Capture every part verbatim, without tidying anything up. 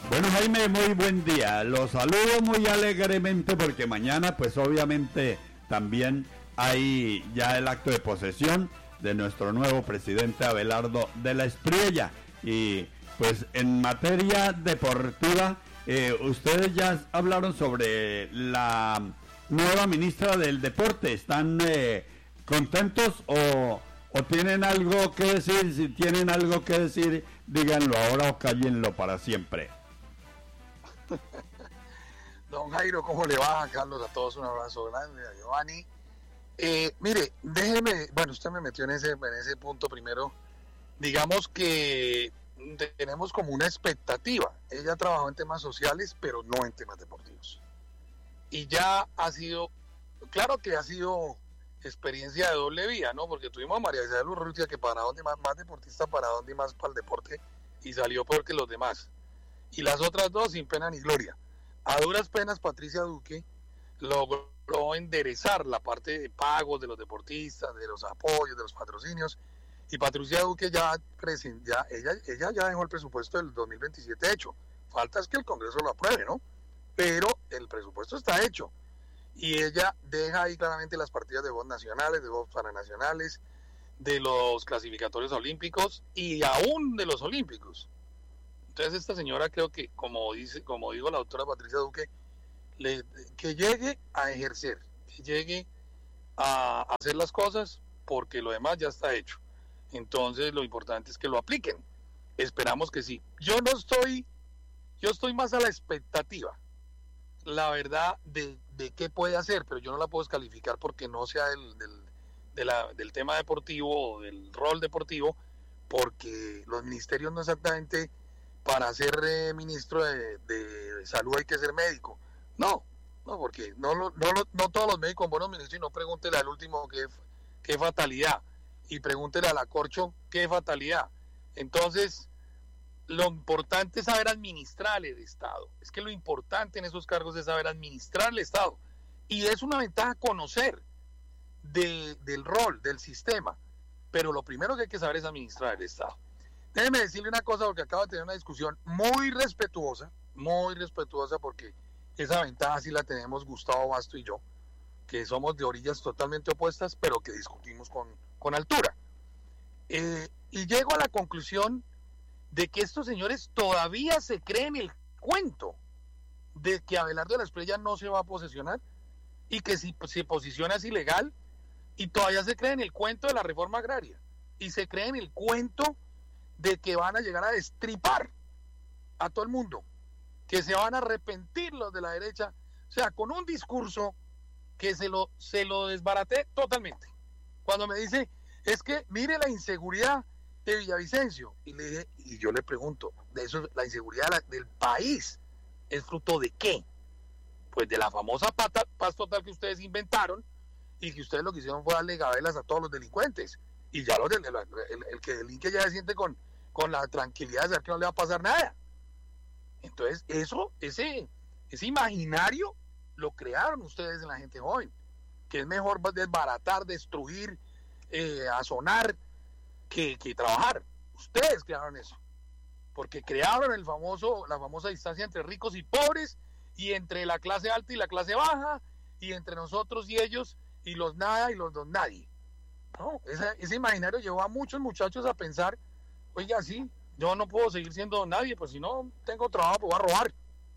Bueno, Jaime, muy buen día. Los saludo muy alegremente porque mañana, pues obviamente, también hay ya el acto de posesión de nuestro nuevo presidente Abelardo de la Espriella. Y pues en materia deportiva, eh, ustedes ya hablaron sobre la nueva ministra del Deporte. ¿Están eh, contentos o, o tienen algo que decir? Si tienen algo que decir, díganlo ahora o cállenlo para siempre. Don Jairo, ¿cómo le va? A Carlos, a todos un abrazo grande, a Giovanni. Eh, mire, déjeme, bueno, usted me metió en ese, en ese punto primero. Digamos que tenemos como una expectativa. Ella trabajó en temas sociales, pero no en temas deportivos. Y ya ha sido, claro que ha sido experiencia de doble vía, ¿no? Porque tuvimos a María Isabel Urrutia, que para dónde más, más deportista, para dónde más para el deporte, y salió peor que los demás. Y las otras dos sin pena ni gloria. A duras penas Patricia Duque logró enderezar la parte de pagos de los deportistas, de los apoyos, de los patrocinios, y Patricia Duque ya, ya ella, ella ya dejó el presupuesto del dos mil veintisiete hecho. Falta es que el Congreso lo apruebe, ¿no? Pero el presupuesto está hecho y ella deja ahí claramente las partidas de voz nacionales, de voz paranacionales, de los clasificatorios olímpicos y aún de los olímpicos. Entonces esta señora creo que, como dice, como dijo la doctora Patricia Duque, le, que llegue a ejercer, que llegue a hacer las cosas, porque lo demás ya está hecho. Entonces lo importante es que lo apliquen. Esperamos que sí. Yo no estoy, yo estoy más a la expectativa, la verdad, de, de qué puede hacer, pero yo no la puedo descalificar porque no sea del, del, de la, del tema deportivo o del rol deportivo, porque los ministerios no exactamente... Para ser eh, ministro de, de salud hay que ser médico. No, no, porque no, no, no, no todos los médicos son buenos ministros, y no pregúntele al último qué, qué fatalidad, y pregúntele a la Corcho qué fatalidad. Entonces, lo importante es saber administrar el Estado. Es que lo importante en esos cargos es saber administrar el Estado. Y es una ventaja conocer de, del rol, del sistema. Pero lo primero que hay que saber es administrar el Estado. Déjeme decirle una cosa, porque acabo de tener una discusión muy respetuosa, muy respetuosa, porque esa ventaja sí la tenemos Gustavo Basto y yo, que somos de orillas totalmente opuestas, pero que discutimos con, con altura. Eh, y llego a la conclusión de que estos señores todavía se creen el cuento de que Abelardo de la Espriella no se va a posesionar y que si se posiciona es ilegal, y todavía se creen el cuento de la reforma agraria, y se creen el cuento de que van a llegar a destripar a todo el mundo, que se van a arrepentir los de la derecha, o sea, con un discurso que se lo, se lo desbaraté totalmente. Cuando me dice, es que mire la inseguridad de Villavicencio, y le dije, y yo le pregunto, de eso, la inseguridad de la, del país, ¿es fruto de qué? Pues de la famosa pata, paz total que ustedes inventaron, y que ustedes lo que hicieron fue darle gabelas a todos los delincuentes, y ya los, el, el, el que delinque ya se siente con con la tranquilidad de saber que no le va a pasar nada. Entonces, eso, ese, ese imaginario lo crearon ustedes en la gente joven, que es mejor desbaratar, destruir, eh, azonar, que, que trabajar. Ustedes crearon eso, porque crearon el famoso, la famosa distancia entre ricos y pobres, y entre la clase alta y la clase baja, y entre nosotros y ellos, y los nada y los don nadie. No, ese, ese imaginario llevó a muchos muchachos a pensar, oiga, sí, yo no puedo seguir siendo nadie, pues si no tengo trabajo, pues voy a robar.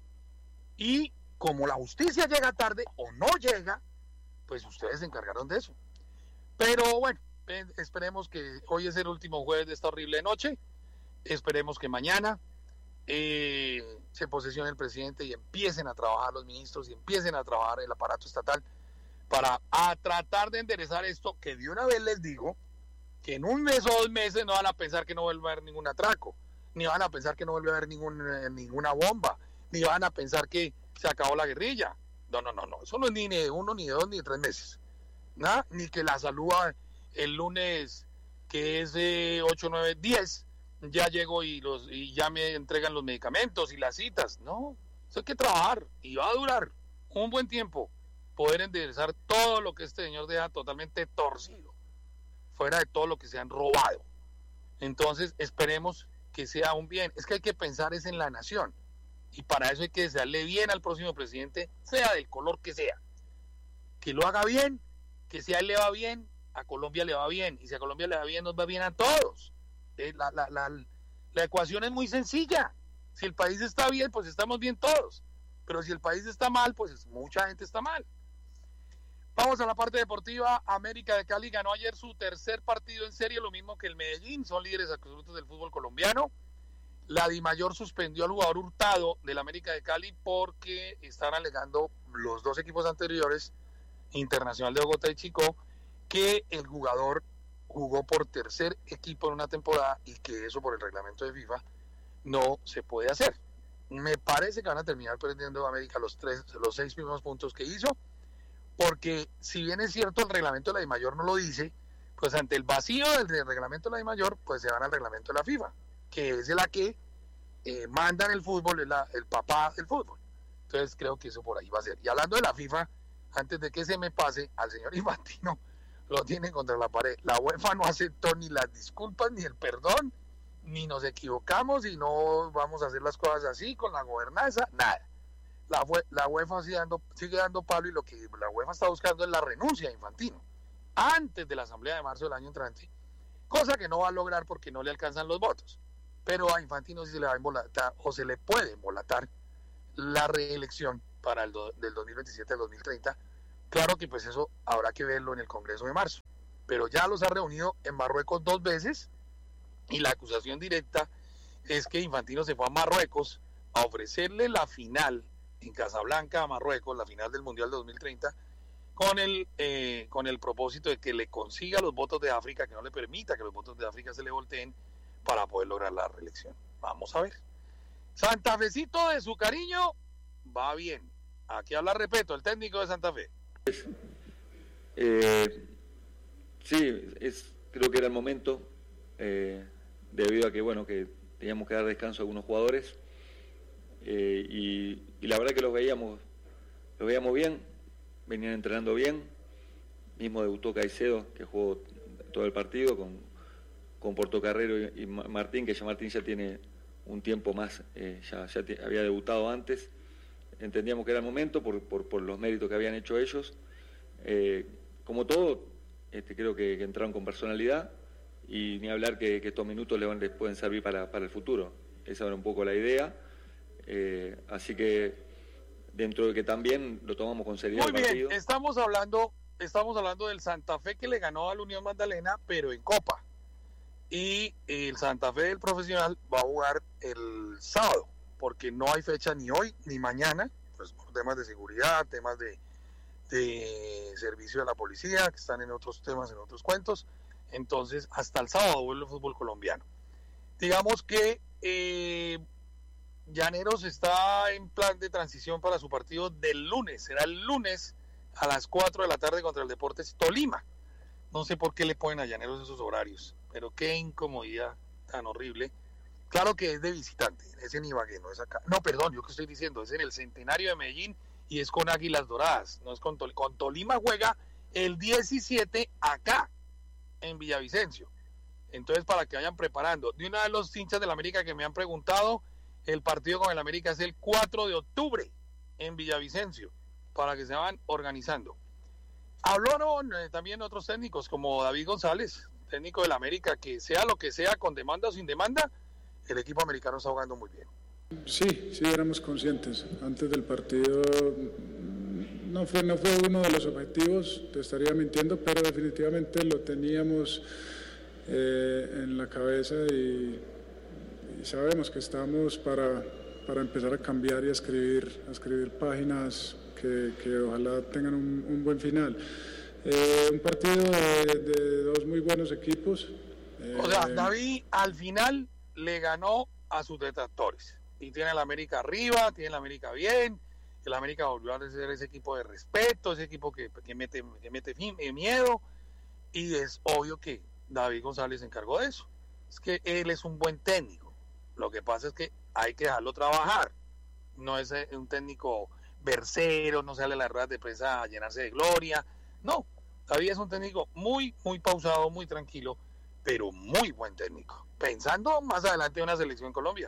Y como la justicia llega tarde o no llega, pues ustedes se encargaron de eso. Pero bueno, esperemos que hoy es el último jueves de esta horrible noche. Esperemos que mañana eh, se posesione el presidente y empiecen a trabajar los ministros y empiecen a trabajar el aparato estatal para a tratar de enderezar esto, que de una vez les digo que en un mes o dos meses no van a pensar que no vuelve a haber ningún atraco, ni van a pensar que no vuelve a haber ningún, eh, ninguna bomba, ni van a pensar que se acabó la guerrilla. No, no, no, no, eso no es ni de uno, ni de dos, ni de tres meses. ¿Nada? Ni que la salud el lunes, que es de ocho, nueve, diez, ya llego y, los, y ya me entregan los medicamentos y las citas. No, eso hay que trabajar y va a durar un buen tiempo poder enderezar todo lo que este señor deja totalmente torcido, fuera de todo lo que se han robado. Entonces esperemos que sea un bien. Es que hay que pensar es en la nación, Y para eso hay que desearle bien al próximo presidente, sea del color que sea. Que lo haga bien, que si a él le va bien, a Colombia le va bien. Y si a Colombia le va bien, nos va bien a todos. Eh, la, la, la, la ecuación es muy sencilla. Si el país está bien, pues estamos bien todos. Pero si el país está mal, pues mucha gente está mal. Vamos a la parte deportiva. América de Cali ganó ayer su tercer partido en serie, lo mismo que el Medellín. Son líderes absolutos del fútbol colombiano. La Dimayor suspendió al jugador Hurtado del América de Cali porque están alegando los dos equipos anteriores, Internacional de Bogotá y Chico, que el jugador jugó por tercer equipo en una temporada y que eso por el reglamento de FIFA no se puede hacer. Me parece que van a terminar perdiendo América los tres, los seis primeros puntos que hizo, porque si bien es cierto el reglamento de la Dimayor no lo dice, pues ante el vacío del reglamento de la Dimayor, pues se van al reglamento de la FIFA, que es la que eh, manda en el fútbol, es la, el papá del fútbol. Entonces creo que eso por ahí va a ser. Y hablando de la FIFA, antes de que se me pase, al señor Infantino lo tiene contra la pared. La UEFA no aceptó ni las disculpas ni el perdón, ni nos equivocamos y no vamos a hacer las cosas así con la gobernanza, nada. La, la UEFA sigue dando, sigue dando palo y lo que la UEFA está buscando es la renuncia de Infantino antes de la asamblea de marzo del año entrante, cosa que no va a lograr porque no le alcanzan los votos, pero a Infantino sí se le va a embolatar o se le puede embolatar la reelección para el do, del dos mil veintisiete al dos mil treinta. Claro que pues eso habrá que verlo en el Congreso de marzo, pero ya los ha reunido en Marruecos dos veces y la acusación directa es que Infantino se fue a Marruecos a ofrecerle la final en Casablanca a Marruecos, la final del Mundial de dos mil treinta, con el, eh, con el propósito de que le consiga los votos de África, que no le permita que los votos de África se le volteen para poder lograr la reelección. Vamos a ver. Santa Fecito de su cariño va bien. Aquí habla, repito, el técnico de Santa Fe. Eh, sí, es, creo que era el momento, eh, debido a que, bueno, que teníamos que dar descanso a algunos jugadores. Eh, y, y la verdad que los veíamos los veíamos bien, venían entrenando bien, mismo debutó Caicedo, que jugó todo el partido con, con Portocarrero y, y Martín, que ya Martín ya tiene un tiempo más, eh, ya, ya te, había debutado antes. Entendíamos que era el momento por, por, por los méritos que habían hecho ellos. Eh, como todo, este, creo que, que entraron con personalidad y ni hablar que, que estos minutos les, les pueden servir para, para el futuro. Esa era un poco la idea. Eh, así que dentro de que también lo tomamos con seriedad. Muy bien, partido. estamos hablando estamos hablando del Santa Fe que le ganó al Unión Magdalena, pero en Copa, y el Santa Fe del profesional va a jugar el sábado, porque no hay fecha ni hoy ni mañana, pues por temas de seguridad, temas de, de servicio de la policía, que están en otros temas, en otros cuentos. Entonces hasta el sábado vuelve el fútbol colombiano. Digamos que eh, Llaneros está en plan de transición para su partido del lunes. Será el lunes a las cuatro de la tarde contra el Deportes Tolima. No sé por qué le ponen a Llaneros esos horarios, pero qué incomodidad tan horrible. Claro que es de visitante, es en Ibagué, no es acá. No, perdón, yo que estoy diciendo, es en el Centenario de Medellín y es con Águilas Doradas, no es con Tolima. Con Tolima juega el diecisiete acá, en Villavicencio. Entonces, para que vayan preparando. De una de los hinchas del América que me han preguntado, el partido con el América es el cuatro de octubre en Villavicencio, para que se van organizando. Hablaron eh, también otros técnicos como David González, técnico del América, que sea lo que sea, con demanda o sin demanda, el equipo americano está jugando muy bien. Sí, sí, éramos conscientes. Antes del partido no fue, no fue uno de los objetivos, te estaría mintiendo, pero definitivamente lo teníamos eh, en la cabeza y Y sabemos que estamos para, para empezar a cambiar y a escribir, a escribir páginas que, que ojalá tengan un, un buen final. Eh, un partido de, de dos muy buenos equipos. Eh, o sea, David al final le ganó a sus detractores. Y tiene el América arriba, tiene el América bien. El América volvió a ser ese equipo de respeto, ese equipo que, que mete, que mete miedo. Y es obvio que David González se encargó de eso. Es que él es un buen técnico. Lo que pasa es que hay que dejarlo trabajar. No es un técnico versero, no sale a las ruedas de prensa a llenarse de gloria. No, David es un técnico muy, muy pausado, muy tranquilo, pero muy buen técnico. Pensando más adelante en una selección en Colombia.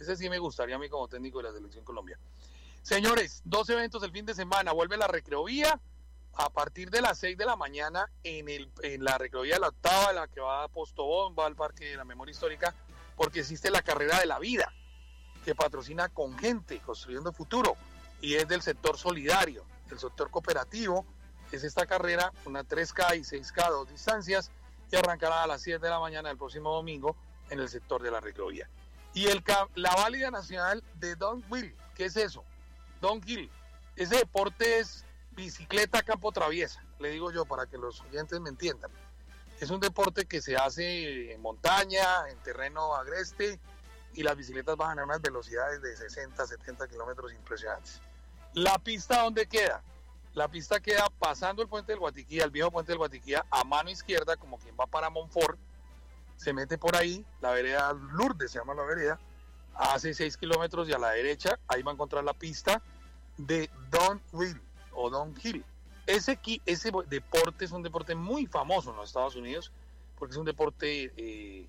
Ese sí me gustaría a mí como técnico de la Selección Colombia. Señores, dos eventos el fin de semana. Vuelve la recreovía a partir de las seis de la mañana en, el, en la recreovía de la octava, la que va a Postobón, va al Parque de la Memoria Histórica, porque existe la carrera de la vida, que patrocina con gente, Construyendo Futuro, y es del sector solidario, del sector cooperativo. Es esta carrera, una tres K y seis K, dos distancias, y arrancará a las siete de la mañana del próximo domingo en el sector de la recreovía. Y el, la válida nacional de Downhill, ¿qué es eso? Downhill, ese deporte es bicicleta campo traviesa, le digo yo para que los oyentes me entiendan. Es un deporte que se hace en montaña, en terreno agreste, y las bicicletas bajan a unas velocidades de sesenta, setenta kilómetros impresionantes. ¿La pista dónde queda? La pista queda pasando el puente del Guatiquía, el viejo puente del Guatiquía, a mano izquierda, como quien va para Monfort, se mete por ahí, la vereda Lourdes se llama la vereda, hace seis kilómetros y a la derecha, ahí va a encontrar la pista de Downhill o Downhill. Ese, ese deporte es un deporte muy famoso en los Estados Unidos, porque es un deporte eh,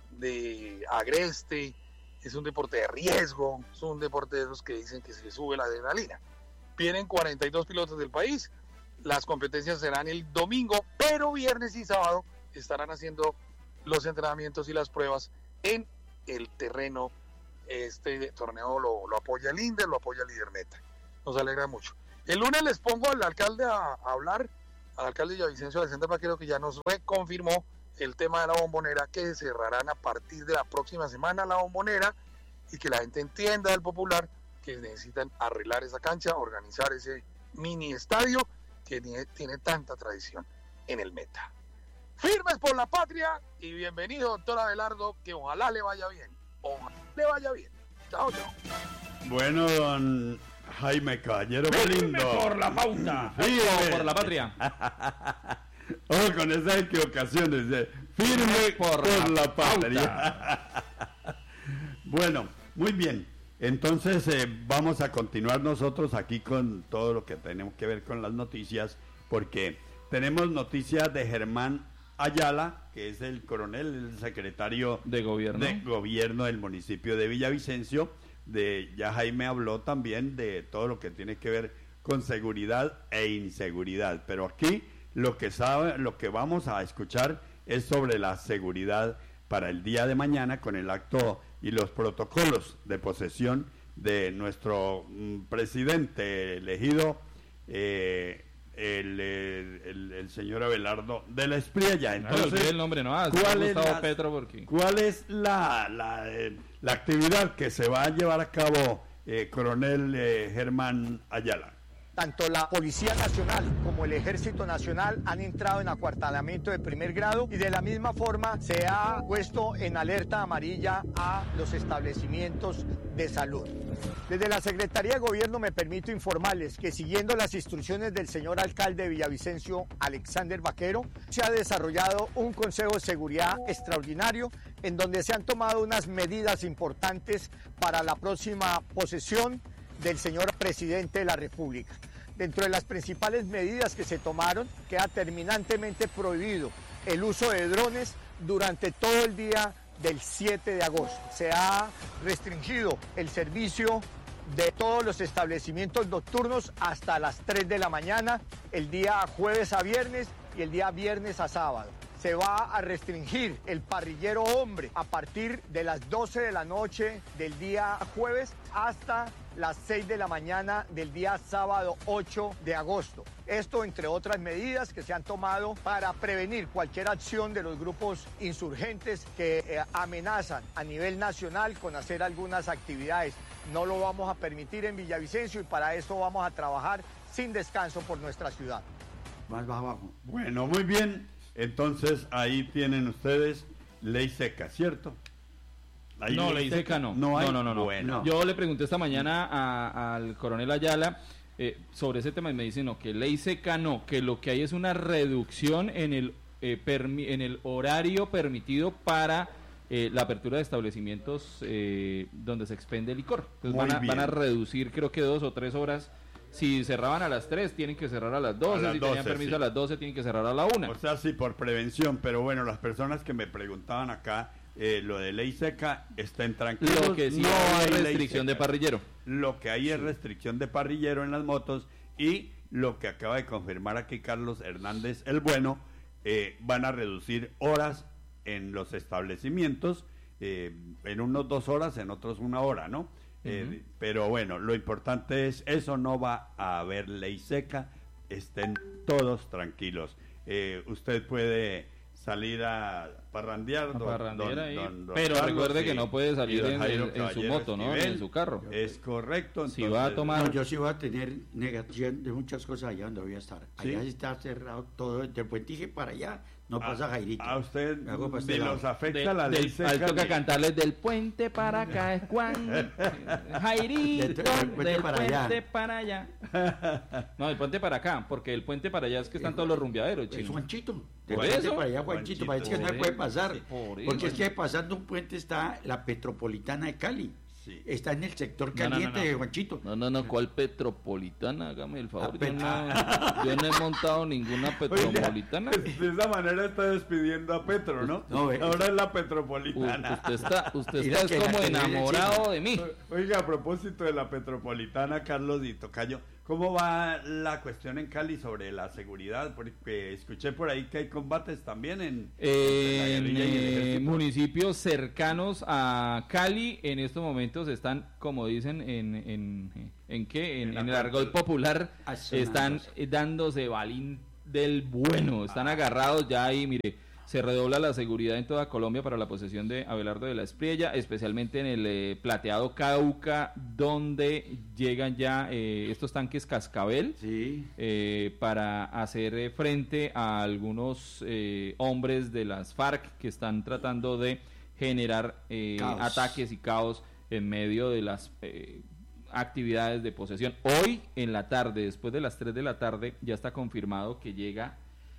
de agreste, es un deporte de riesgo, es un deporte de esos que dicen que se sube la adrenalina. Vienen cuarenta y dos pilotos del país, las competencias serán el domingo, pero viernes y sábado estarán haciendo los entrenamientos y las pruebas en el terreno. Este torneo lo, lo apoya el INDER, lo apoya Lidermeta. Nos alegra mucho. El lunes les pongo al alcalde a, a hablar, al alcalde Villavicencio Alexander Vaquero, que ya nos reconfirmó el tema de la bombonera, que cerrarán a partir de la próxima semana la bombonera, y que la gente entienda del Popular que necesitan arreglar esa cancha, organizar ese mini estadio que tiene, tiene tanta tradición en el Meta. Firmes por la patria y bienvenido, doctor Abelardo, que ojalá le vaya bien. Ojalá le vaya bien. Chao, chao. Bueno, don Jaime Caballero, qué lindo. Por la pauta. Firme por la patria. Oh, con esas equivocaciones. De firme por, por la, la patria. Bueno, muy bien. Entonces eh, vamos a continuar nosotros aquí con todo lo que tenemos que ver con las noticias, porque tenemos noticias de Germán Ayala, que es el coronel, el secretario de gobierno, de gobierno del municipio de Villavicencio. De, ya Jaime habló también de todo lo que tiene que ver con seguridad e inseguridad, pero aquí lo que sabe, lo que vamos a escuchar es sobre la seguridad para el día de mañana, con el acto y los protocolos de posesión de nuestro mm, presidente elegido, eh, el, el, el, el señor Abelardo de la Espriella. Entonces, no, el nombre no, ah, ¿cuál, es Gustavo la, Petro porque... ¿cuál es la, la, eh, la actividad que se va a llevar a cabo, eh, coronel eh, Germán Ayala? Tanto la Policía Nacional como el Ejército Nacional han entrado en acuartelamiento de primer grado y de la misma forma se ha puesto en alerta amarilla a los establecimientos de salud. Desde la Secretaría de Gobierno me permito informarles que, siguiendo las instrucciones del señor alcalde de Villavicencio, Alexander Vaquero, se ha desarrollado un Consejo de Seguridad extraordinario en donde se han tomado unas medidas importantes para la próxima posesión del señor presidente de la República. Dentro de las principales medidas que se tomaron, queda terminantemente prohibido el uso de drones durante todo el día del siete de agosto. Se ha restringido el servicio de todos los establecimientos nocturnos hasta las tres de la mañana, el día jueves a viernes y el día viernes a sábado. Se va a restringir el parrillero hombre a partir de las doce de la noche del día jueves hasta las seis de la mañana del día sábado ocho de agosto. Esto, entre otras medidas que se han tomado para prevenir cualquier acción de los grupos insurgentes que eh, amenazan a nivel nacional con hacer algunas actividades. No lo vamos a permitir en Villavicencio y para eso vamos a trabajar sin descanso por nuestra ciudad. Más abajo. Bueno, muy bien. Entonces ahí tienen ustedes ley seca, ¿cierto? ¿Hay no, ley seca, seca no. No, hay? no, no, no, no. Bueno. Yo le pregunté esta mañana a, al coronel Ayala eh, sobre ese tema y me dice no, que ley seca no, que lo que hay es una reducción en el, eh, permi en el horario permitido para eh, la apertura de establecimientos eh, donde se expende licor. Entonces van a, van a reducir creo que dos o tres horas. Si cerraban a las tres, tienen que cerrar a las doce. A las si doce, tenían permiso sí. a las doce, tienen que cerrar a la una. O sea, sí, por prevención. Pero bueno, las personas que me preguntaban acá eh, lo de ley seca, estén tranquilos. Lo que sí no hay ley restricción de seca. parrillero. Lo que hay es restricción de parrillero en las motos y lo que acaba de confirmar aquí Carlos Hernández el Bueno, eh, van a reducir horas en los establecimientos, eh, en unos dos horas, en otros una hora, ¿no? Eh, uh-huh. Pero bueno, lo importante es, eso no va a haber ley seca, estén todos tranquilos. Eh, usted puede salir a parrandear, a don, parrandear don, ahí. Don, don pero Carlos, recuerde sí, que no puede salir en, en, en su moto, ¿no? En su carro. Es correcto. Si va a tomar... No, yo sí voy a tener negación de muchas cosas allá donde voy a estar. Allá ¿sí? Está cerrado todo, del Puentige para allá no pasa Jairito. A usted ni este los afecta de, la ley del, seca. Al toca cantarles del puente para acá es Juan, Jairito, del, del puente, del para, puente allá. para allá. No, del puente para acá, porque el puente para allá es que están todos los rumbeaderos. Es Juanchito. ¿Por ¿Por eso? Para allá, Juanchito, parece que no se puede pasar. Sí, porque es que pasando un puente está la Petropolitana de Cali. Sí. Está en el sector caliente no, no, no, no. de Juanchito. No, no, no, ¿cuál Petropolitana? Hágame el favor. Yo no, yo no he montado ninguna Petropolitana. Oiga, de esa manera está despidiendo a Petro, ¿no? no eh, Ahora es la Petropolitana. Usted está, usted está es como enamorado de mí. Oiga, a propósito de la Petropolitana, Carlos y Tocayo, ¿cómo va la cuestión en Cali sobre la seguridad? Porque escuché por ahí que hay combates también en, eh, en eh, municipios cercanos a Cali. En estos momentos están, como dicen, en en, en qué, en, en, en el argot popular, están dándose balín del bueno, están ah. agarrados ya ahí, mire. Se redobla la seguridad en toda Colombia para la posesión de Abelardo de la Espriella, especialmente en el eh, Plateado Cauca, donde llegan ya eh, estos tanques Cascabel sí. eh, para hacer eh, frente a algunos eh, hombres de las FARC que están tratando de generar eh, ataques y caos en medio de las eh, actividades de posesión. Hoy en la tarde, después de las tres de la tarde, ya está confirmado que llega...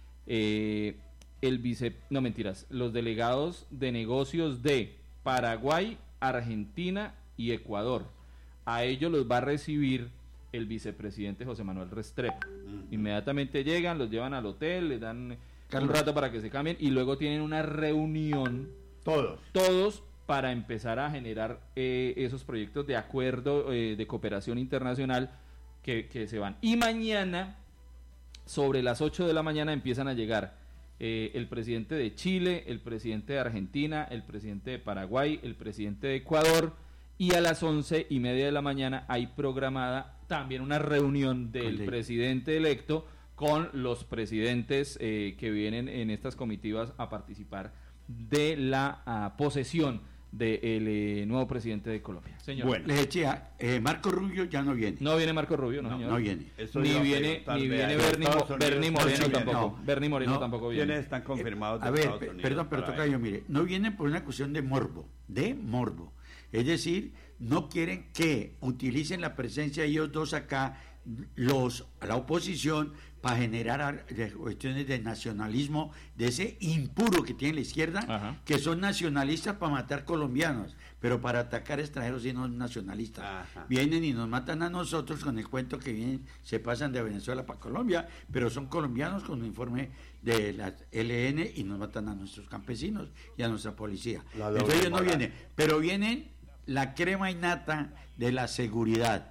Eh, el vice, no mentiras, los delegados de negocios de Paraguay, Argentina y Ecuador. A ellos los va a recibir el vicepresidente José Manuel Restrepo. Uh-huh. Inmediatamente llegan, los llevan al hotel, les dan Carlos. un rato para que se cambien y luego tienen una reunión todos, todos para empezar a generar eh, esos proyectos de acuerdo eh, de cooperación internacional que, que se van. Y mañana, sobre las ocho de la mañana, empiezan a llegar Eh, el presidente de Chile, el presidente de Argentina, el presidente de Paraguay, el presidente de Ecuador, y a las once y media de la mañana hay programada también una reunión del Olé. presidente electo con los presidentes eh, que vienen en estas comitivas a participar de la uh, posesión del eh, nuevo presidente de Colombia. Señor. Bueno, le decía, eh, Marco Rubio ya no viene. No viene Marco Rubio, no, no señor. No viene. Eso ni viene, ni viene Bernie, Mo, Bernie Moreno no, tampoco. No, Bernie Moreno no, tampoco viene. ¿Quiénes están confirmados eh, de A ver, Estados Unidos perdón, pero toca yo, mire, no viene por una cuestión de morbo, de morbo. Es decir, no quieren que utilicen la presencia de ellos dos acá, los la oposición, para generar cuestiones de nacionalismo, de ese impuro que tiene la izquierda, Ajá. que son nacionalistas para matar colombianos, pero para atacar extranjeros y no nacionalistas. Ajá. Vienen y nos matan a nosotros con el cuento que vienen, se pasan de Venezuela para Colombia, pero son colombianos con un informe de la L N y nos matan a nuestros campesinos y a nuestra policía. Entonces ellos no vienen, pero vienen la crema innata de la seguridad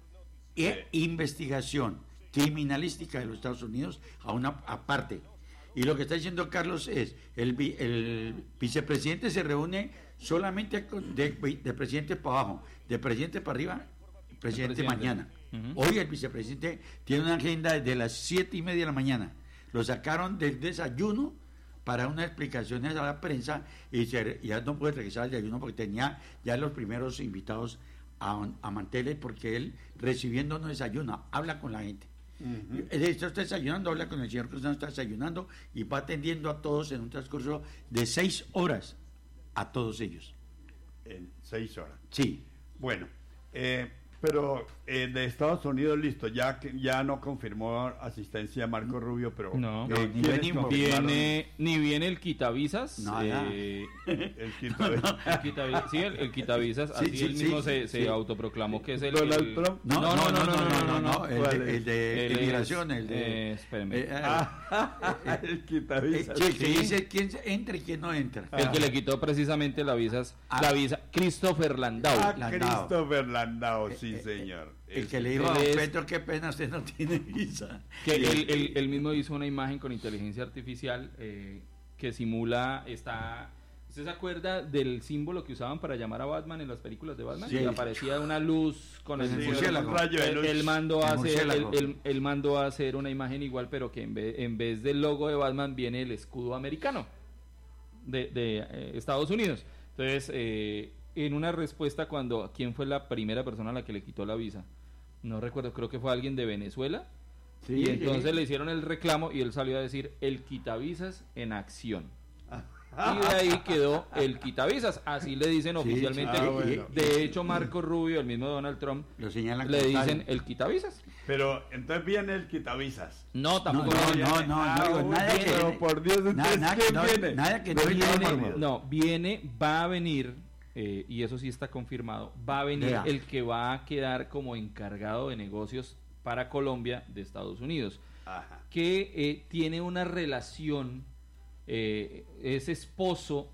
e sí. investigación criminalística de los Estados Unidos a una aparte. Y lo que está diciendo Carlos es, el, el vicepresidente se reúne solamente de, de presidente para abajo, de presidente para arriba, presidente, presidente. mañana. Uh-huh. Hoy el vicepresidente tiene una agenda desde las siete y media de la mañana. Lo sacaron del desayuno para unas explicaciones a la prensa y se, ya no puede regresar al desayuno porque tenía ya los primeros invitados a, a manteles, porque él recibiendo no desayuna, habla con la gente. Uh-huh. Él está desayunando, habla con el señor que está desayunando y va atendiendo a todos en un transcurso de seis horas a todos ellos. En seis horas. Sí. Bueno, eh, pero eh, de Estados Unidos, listo, ya que ya no confirmó asistencia Marco Rubio, pero No. eh, Ni ¿quiénes venimos. confirmaron? Viene, ni viene el quitavisas. No, eh, El quitavisas. el quitavi- sí, el, el quitavisas, Sí, así sí, él mismo sí, se, se sí. autoproclamó que es el... Donald el- Trump. No, no, no, no, no, no, no, el ¿Cuál de, es? el de Él es- inmigración, el de... eh, espéreme. eh, Ah, el eh, quitavisas. sí, el que sí. dice quién entra y quién no entra. El que le quitó precisamente la visas, Ah. la visa, Christopher Landau. Ah, Landau. Christopher Landau, sí, Eh, eh, señor. El Es- que le dijo a él don es- Petro, qué pena, usted no tiene visa. Que Y- él, él- él mismo hizo una imagen con inteligencia artificial eh, que simula esta... ¿Usted se acuerda del símbolo que usaban para llamar a Batman en las películas de Batman? Sí. Que aparecía una luz con el Sí, Sí, murciélago. un rayo de Él, luz. él mandó a El hacer, él, murciélago. él- él mandó a hacer una imagen igual, pero que en vez, en vez del logo de Batman viene el escudo americano de, de, eh, Estados Unidos. Entonces, eh, en una respuesta cuando quién fue la primera persona a la que le quitó la visa, no recuerdo, creo que fue alguien de Venezuela. Sí, Y entonces sí. le hicieron el reclamo y él salió a decir el quitavisas en acción. Ah. Y de ahí quedó el quitavisas, así le dicen Sí, oficialmente. sí. Ah, bueno. De hecho, Marco Rubio, el mismo Donald Trump, Lo señalan le como tal. dicen el quitavisas. Pero entonces viene el quitavisas. No, tampoco No, viene. no, no, Ah, no, digo, nada bueno, que- pero por Dios, Nada, entonces, nada que ¿quién no, viene? nada que no No viene, viene, morbo. No, viene, va a venir, eh, y eso sí está confirmado, va a venir Vea. el que va a quedar como encargado de negocios para Colombia de Estados Unidos, Ajá. que eh, tiene una relación, eh, es esposo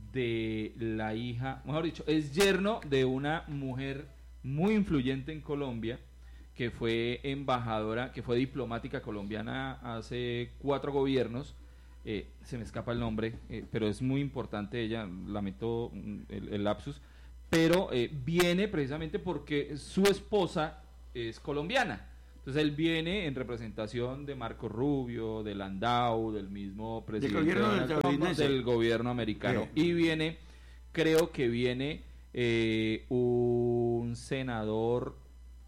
de la hija, mejor dicho, es yerno de una mujer muy influyente en Colombia, que fue embajadora, que fue diplomática colombiana hace cuatro gobiernos. Eh, se me escapa el nombre, eh, pero es muy importante ella, lamento mm, el, el lapsus, pero eh, viene precisamente porque su esposa es colombiana. Entonces él viene en representación de Marco Rubio, de Landau, del mismo presidente gobierno Donald Trump, estadounidense. del gobierno americano. Bien. Y viene, creo que viene eh, un senador.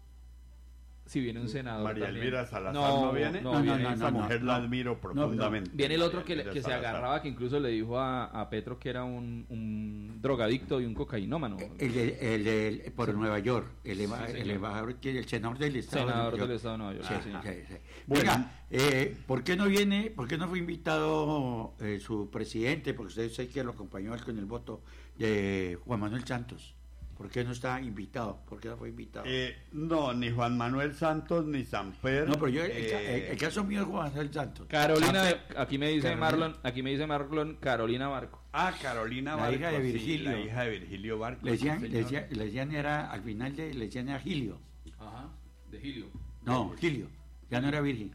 Si viene un senador. María también. Elvira Salazar no, viene. No, No, no, viene, no, Esa no, mujer no, la no. admiro profundamente. viene el otro María que, le- Elvira que se Salazar. agarraba, que incluso le dijo a, a Petro que era un, un drogadicto y un cocainómano. El, de- el, de- por Nueva York, el, eva- Sí, el señor. embajador, que el senador del Estado. Senador de Nueva del York. Estado de Nueva York. Sí, sí, sí, señor. sí. Bueno. Oiga, eh, ¿por qué no viene, por qué no fue invitado eh, su presidente? Porque usted sabe que lo acompañó él con el voto de Juan Manuel Santos. ¿Por qué no está invitado? ¿Por qué no fue invitado? Eh, no, ni Juan Manuel Santos ni Samper. no, pero yo, el, eh, ca- el- el caso mío es Juan Manuel Santos. Carolina, Santos- aquí me dice Carolina. Marlon, aquí me dice Marlon, Carolina Barco. Ah, Carolina La Barco. hija de sí, Virgilio. la hija de Virgilio Barco. Le decían, sí, le señor. decían, le decían era, al final de, le decían a Gilio. Ajá, de Gilio. No, Gilio. Ya no era virgen.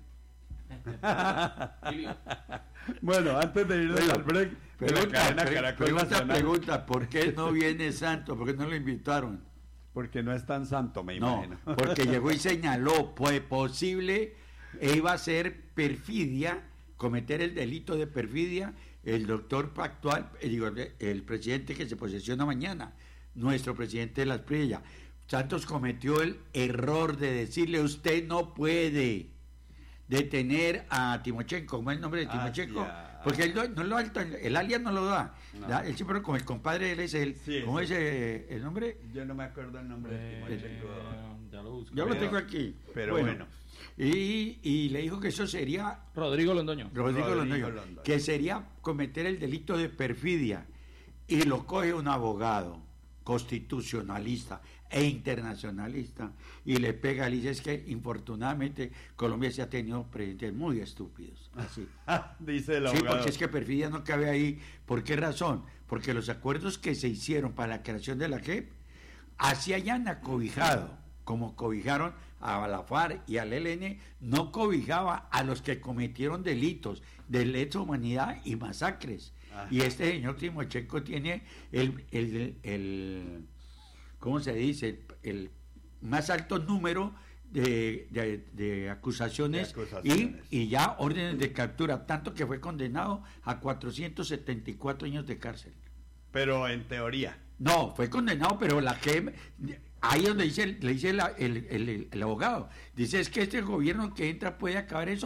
Gilio. Bueno, antes de ir Bueno, al break, de la Pregunta, cadena pre- Caracol pregunta, Nacional, pregunta, ¿por qué no viene Santos? ¿Por qué no lo invitaron? porque no es tan santo, me No, imagino. porque llegó y señaló, pues posible, e iba a ser perfidia, cometer el delito de perfidia, el doctor actual, eh, digo, el presidente que se posesiona mañana, nuestro presidente de las Priellas. Santos cometió el error de decirle, usted no puede detener a Timochenko, ¿cómo es el nombre de Ah, Timochenko? sí, a- Porque él no, no lo alto, el alias no lo da, No. da- él siempre con el compadre, él es el, Sí, ¿cómo sí. es eh, el nombre? Yo no me acuerdo el nombre de Eh, Timochenko. ya lo busco. Yo lo Pero- tengo aquí. pero bueno. Y, y le dijo que eso sería, Rodrigo Londoño. Rodrigo, Rodrigo Londoño, Londoño. que sería cometer el delito de perfidia. Y lo coge un abogado constitucionalista e internacionalista y le pega, le dice, es que infortunadamente Colombia se ha tenido presidentes muy estúpidos. Así. Dice el Sí, abogado. porque es que perfidia no cabe ahí. ¿Por qué razón? Porque los acuerdos que se hicieron para la creación de la J E P, así hayan acobijado, como cobijaron a la FARC y al E L N, no cobijaba a los que cometieron delitos de lesa humanidad y masacres. Ajá. Y este señor Timochenko tiene el, el, el ¿cómo se dice? El, el más alto número de, de- de acusaciones, De acusaciones. Y, y ya órdenes de captura, tanto que fue condenado a cuatrocientos setenta y cuatro años de cárcel. Pero en teoría. No, fue condenado, pero la que ahí donde dice, le dice la- el, el- el abogado, dice es que este gobierno que entra puede acabar eso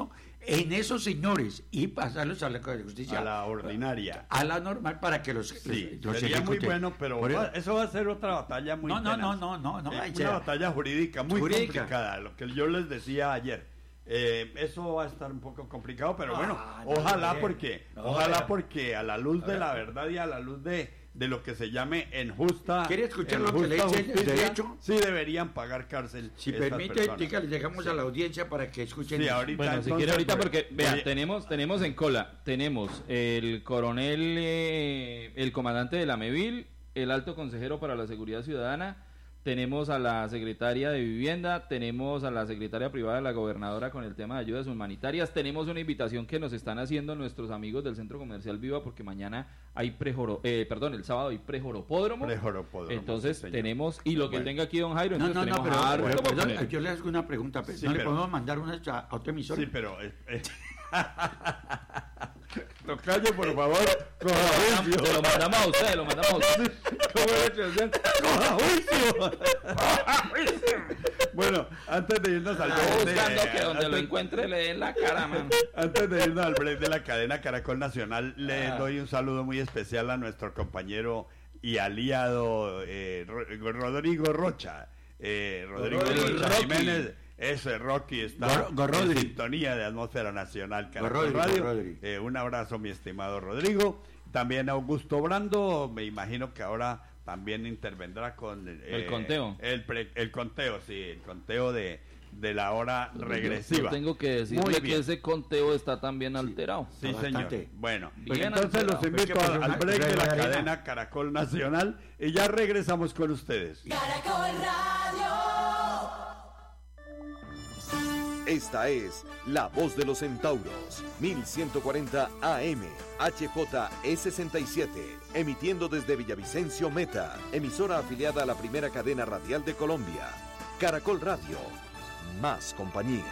en esos señores y pasarlos a la justicia. A la ordinaria. A la normal para que los, sí, los sería muy ejecuten. bueno, pero Por va, eso va a ser otra batalla muy no, no, tenaz. no, no, no, no, eh, hay una sea, batalla jurídica muy jurídica. complicada, lo que yo les decía ayer. Eh, eso va a estar un poco complicado, pero ah, bueno, no, ojalá no, porque, no, ojalá no, porque a la luz de la verdad y a la luz de, de lo que se llame en justa, ¿quiere escuchar en lo que le justa dice el justicia, derecho? Sí deberían pagar cárcel. Si estas permite, personas. dígale, llegamos a la audiencia para que escuchen. Sí, eso. ahorita, Bueno, si entonces, quiere ahorita pues, porque, vean, oye, tenemos, tenemos en cola, tenemos el coronel, eh, el comandante de la MEVIL, el alto consejero para la seguridad ciudadana, tenemos a la secretaria de vivienda, tenemos a la secretaria privada de la gobernadora con el tema de ayudas humanitarias, tenemos una invitación que nos están haciendo nuestros amigos del Centro Comercial Viva porque mañana hay prejoro, eh, perdón, el sábado hay prejoropódromo. Prejoropódromo, Entonces sí, tenemos, y lo que bueno. tenga aquí don Jairo, No, entonces no, no, tenemos pero, harto pero, por perdón, poner. yo le hago una pregunta, pero Sí, ¿no pero- le podemos mandar una a, a otro emisor? Sí, pero... Eh, eh. Tocayo, por favor, coja Se juicio. lo mandamos a usted, lo mandamos a usted. ¿Cómo es que hacían? ¡Coja juicio! Bueno, antes de irnos al Estoy break de- buscando que donde lo antes- encuentre le den la cara, man. Antes de irnos al break de la cadena Caracol Nacional, le Ah. doy un saludo muy especial a nuestro compañero y aliado eh, Ro- Rodrigo Rocha. Eh, Rodrigo Rodrigo, Rocha Rocky. Jiménez. Eso es Rocky, está Gor- Gorrodri. en sintonía de Atmósfera Nacional Caracol Gorrodri, Radio. Gorrodri. Eh, un abrazo, mi estimado Rodrigo. También Augusto Brando, me imagino que ahora también intervendrá con eh, El conteo. El, pre- el conteo, sí, el conteo de, de la hora regresiva. Yo tengo que Muy decirle que bien. ese conteo está también alterado. Sí, Está señor. bastante. Bueno, pues Bien entonces alterado. los invito Pues que al, pues al una- break de la una arena. cadena Caracol Nacional y ya regresamos con ustedes. Caracol Radio. Esta es La Voz de los Centauros, mil ciento cuarenta A M, H J E sesenta y siete, emitiendo desde Villavicencio Meta, emisora afiliada a la primera cadena radial de Colombia. Caracol Radio, más compañía.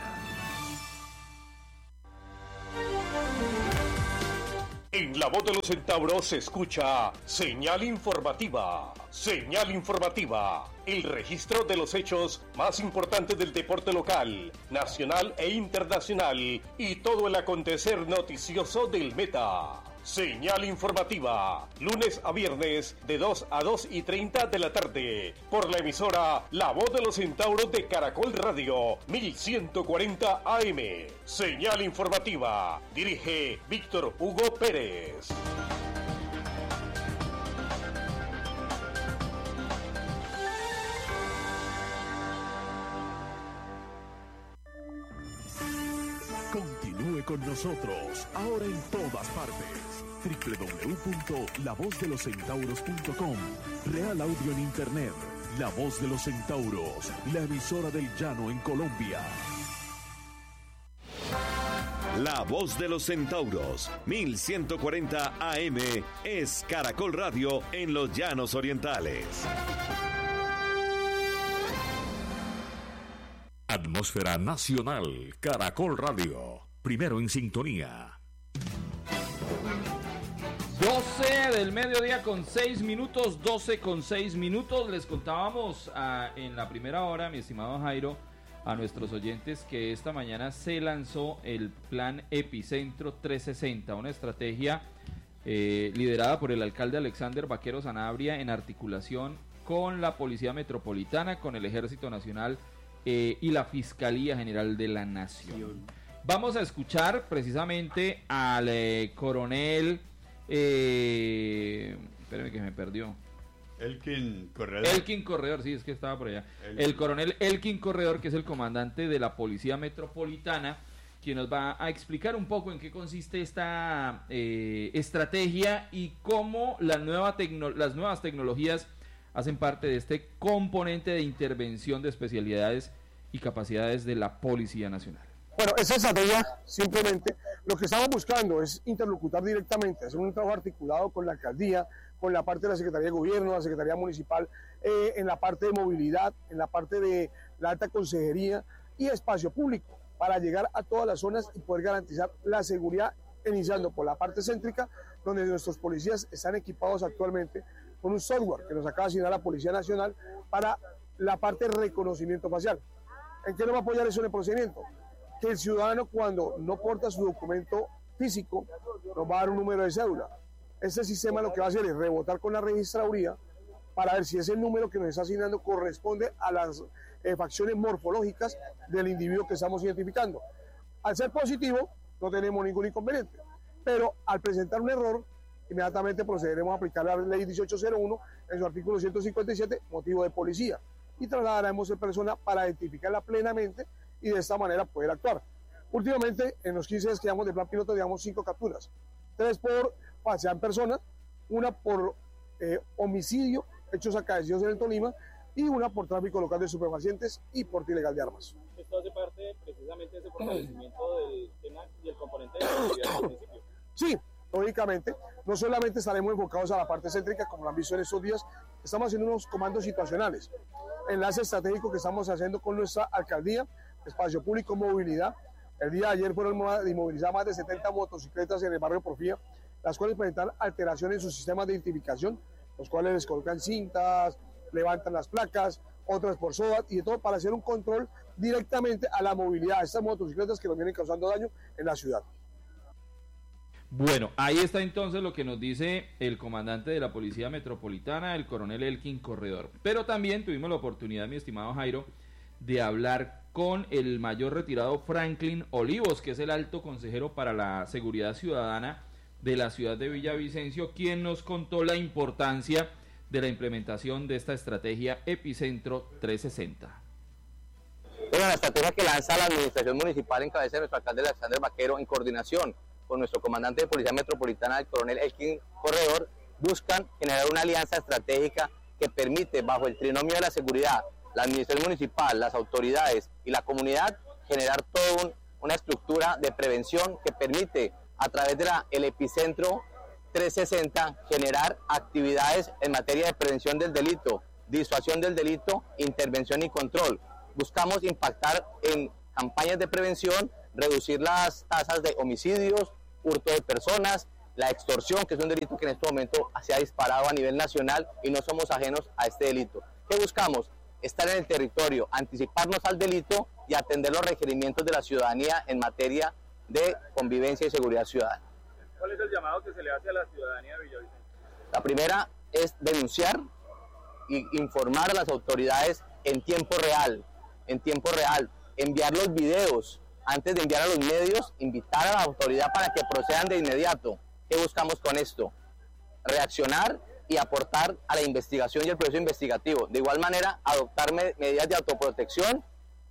En La Voz de los Centauros se escucha Señal Informativa. Señal Informativa, el registro de los hechos más importantes del deporte local, nacional e internacional y todo el acontecer noticioso del Meta. Señal Informativa, lunes a viernes de dos a dos y treinta de la tarde, por la emisora La Voz de los Centauros de Caracol Radio, mil ciento cuarenta A M. Señal Informativa, dirige Víctor Hugo Pérez. Continúe con nosotros, ahora en todas partes. doble u doble u doble u punto la voz de los centauros punto com. Real Audio en Internet. La Voz de los Centauros, la emisora del llano en Colombia. La Voz de los Centauros, mil ciento cuarenta A M, es Caracol Radio en los Llanos Orientales. Atmósfera Nacional, Caracol Radio. Primero en sintonía. doce del mediodía con seis minutos, doce con seis minutos. Les contábamos ah, en la primera hora, mi estimado Jairo, a nuestros oyentes que esta mañana se lanzó el plan Epicentro trescientos sesenta, una estrategia eh, liderada por el alcalde Alexander Vaquero Sanabria en articulación con la Policía Metropolitana, con el Ejército Nacional eh, y la Fiscalía General de la Nación. Vamos a escuchar precisamente al eh, coronel... Eh, espérame que me perdió. Elkin Corredor. Elkin Corredor, sí, es que estaba por allá. Elkin. El coronel Elkin Corredor, que es el comandante de la Policía Metropolitana, quien nos va a explicar un poco en qué consiste esta eh, estrategia y cómo la nueva tecno- las nuevas tecnologías hacen parte de este componente de intervención de especialidades y capacidades de la Policía Nacional. Bueno, esa estrategia simplemente lo que estamos buscando es interlocutar directamente, hacer un trabajo articulado con la alcaldía, con la parte de la Secretaría de Gobierno, la Secretaría Municipal, eh, en la parte de movilidad, en la parte de la alta consejería y espacio público, para llegar a todas las zonas y poder garantizar la seguridad, iniciando por la parte céntrica, donde nuestros policías están equipados actualmente con un software que nos acaba de asignar la Policía Nacional para la parte de reconocimiento facial. ¿En qué nos va a apoyar eso en el procedimiento? que el ciudadano cuando no porta su documento físico nos va a dar un número de cédula. Este sistema lo que va a hacer es rebotar con la registraduría para ver si ese número que nos está asignando corresponde a las eh, facciones morfológicas del individuo que estamos identificando. Al ser positivo, no tenemos ningún inconveniente, pero al presentar un error, inmediatamente procederemos a aplicar la ley dieciocho cero uno en su artículo ciento cincuenta y siete, motivo de policía, y trasladaremos a la persona para identificarla plenamente y de esta manera poder actuar. Últimamente, en los quince días que llevamos de plan piloto, llevamos cinco capturas, tres por falsedad en persona, una por eh, homicidio, hechos acaecidos en el Tolima, y una por tráfico local de estupefacientes y porte ilegal de armas. Esto hace parte precisamente de ese fortalecimiento del tema y el componente de la seguridad del municipio. Sí, lógicamente, no solamente estaremos enfocados a la parte céntrica, como lo han visto en estos días, estamos haciendo unos comandos situacionales, enlace estratégico que estamos haciendo con nuestra alcaldía, espacio público, movilidad. El día de ayer fueron inmovilizadas más de setenta motocicletas en el barrio Porfía, las cuales presentan alteraciones en sus sistemas de identificación, los cuales les colocan cintas, levantan las placas, otras por SOAT y de todo para hacer un control directamente a la movilidad de estas motocicletas que nos vienen causando daño en la ciudad. Bueno, ahí está entonces lo que nos dice el comandante de la Policía Metropolitana, el coronel Elkin Corredor. Pero también tuvimos la oportunidad, mi estimado Jairo, de hablar con el mayor retirado Franklin Olivos, que es el alto consejero para la seguridad ciudadana de la ciudad de Villavicencio, quien nos contó la importancia de la implementación de esta estrategia Epicentro trescientos sesenta. Bueno, la estrategia que lanza la administración municipal en cabeza de nuestro alcalde Alexander Vaquero, en coordinación con nuestro comandante de Policía Metropolitana, el coronel Elkin Corredor, buscan generar una alianza estratégica que permite, bajo el trinomio de la seguridad, la administración municipal, las autoridades y la comunidad, generar toda un, una estructura de prevención que permite, a través del de Epicentro trescientos sesenta, generar actividades en materia de prevención del delito, disuasión del delito, intervención y control. Buscamos impactar en campañas de prevención, reducir las tasas de homicidios, hurto de personas, la extorsión, que es un delito que en este momento se ha disparado a nivel nacional y no somos ajenos a este delito. ¿Qué buscamos? Estar en el territorio, anticiparnos al delito y atender los requerimientos de la ciudadanía en materia de convivencia y seguridad ciudadana. ¿Cuál es el llamado que se le hace a la ciudadanía de Villavicencio? La primera es denunciar e informar a las autoridades en tiempo real, en tiempo real, enviar los videos antes de enviar a los medios, invitar a la autoridad para que procedan de inmediato. ¿Qué buscamos con esto? Reaccionar y aportar a la investigación y el proceso investigativo. De igual manera, adoptar me- medidas de autoprotección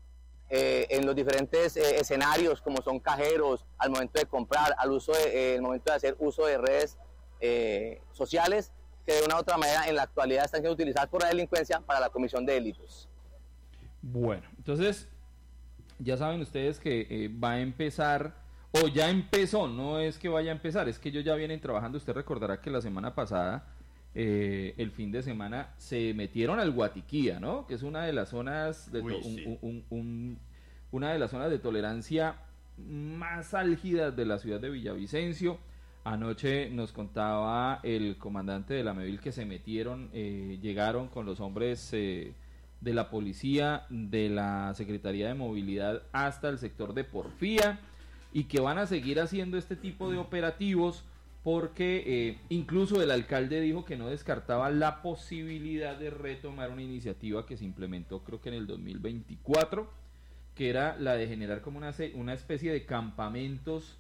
eh, en los diferentes eh, escenarios, como son cajeros, al momento de comprar, al uso de, eh, el momento de hacer uso de redes eh, sociales, que de una u otra manera en la actualidad están siendo utilizadas por la delincuencia para la comisión de delitos. Bueno, entonces ya saben ustedes que eh, va a empezar, o ya empezó, no es que vaya a empezar, es que ellos ya vienen trabajando. Usted recordará que la semana pasada, eh, el fin de semana, se metieron al Guatiquía, ¿no? Que es una de las zonas de to- Uy, sí. un, un, un, una de las zonas de tolerancia más álgidas de la ciudad de Villavicencio. Anoche nos contaba el comandante de la MEVIL que se metieron, eh, llegaron con los hombres eh, de la policía, de la Secretaría de Movilidad hasta el sector de Porfía, y que van a seguir haciendo este tipo de operativos porque eh, incluso el alcalde dijo que no descartaba la posibilidad de retomar una iniciativa que se implementó creo que en el dos mil veinticuatro, que era la de generar como una, se- una especie de campamentos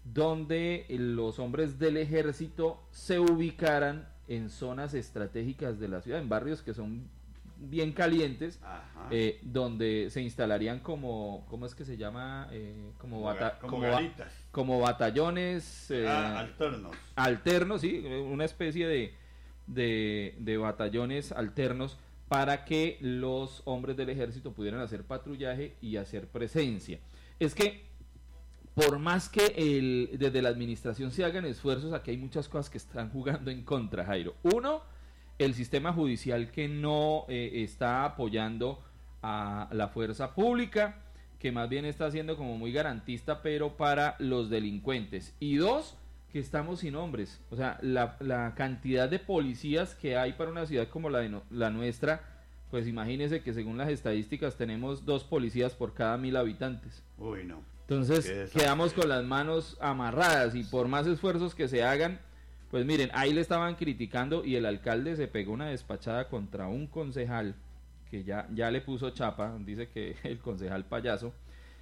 donde los hombres del ejército se ubicaran en zonas estratégicas de la ciudad, en barrios que son bien calientes, eh, donde se instalarían como, ¿cómo es que se llama? Eh, como, Como bata- ga- como como, ba- garitas. como batallones eh, Ah, alternos. alternos, sí, una especie de, de, de batallones alternos para que los hombres del ejército pudieran hacer patrullaje y hacer presencia. Es que por más que el, desde la administración se hagan esfuerzos, aquí hay muchas cosas que están jugando en contra, Jairo. Uno, el sistema judicial que no eh, está apoyando a la fuerza pública, que más bien está siendo como muy garantista, pero para los delincuentes. Y dos, que estamos sin hombres. O sea, la, la cantidad de policías que hay para una ciudad como la, de no- la nuestra, pues imagínense que según las estadísticas tenemos dos policías por cada mil habitantes. Uy, no. Entonces quedamos con las manos amarradas y por más esfuerzos que se hagan, pues miren, ahí le estaban criticando y el alcalde se pegó una despachada contra un concejal que ya, ya le puso chapa, dice que el concejal payaso,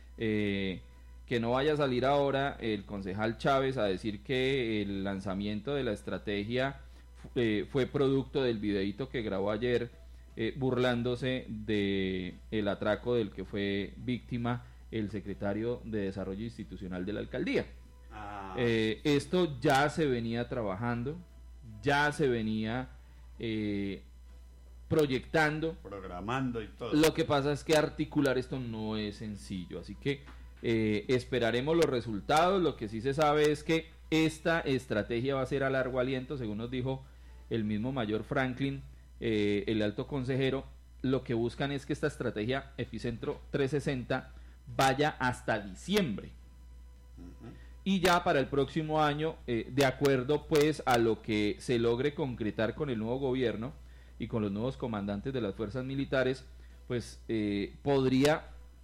eh, que no vaya a salir ahora el concejal Chávez a decir que el lanzamiento de la estrategia eh, fue producto del videíto que grabó ayer eh, burlándose de el atraco del que fue víctima el secretario de Desarrollo Institucional de la alcaldía. Ah. Eh, esto ya se venía trabajando, ya se venía eh, proyectando, programando y todo. Lo que pasa es que articular esto no es sencillo, así que eh, esperaremos los resultados. Lo que sí se sabe es que esta estrategia va a ser a largo aliento, según nos dijo el mismo mayor Franklin, eh, el alto consejero. Lo que buscan es que esta estrategia Epicentro trescientos sesenta vaya hasta diciembre. Uh-huh. Y ya para el próximo año, eh, de acuerdo pues a lo que se logre concretar con el nuevo gobierno y con los nuevos comandantes de las fuerzas militares, pues eh, podría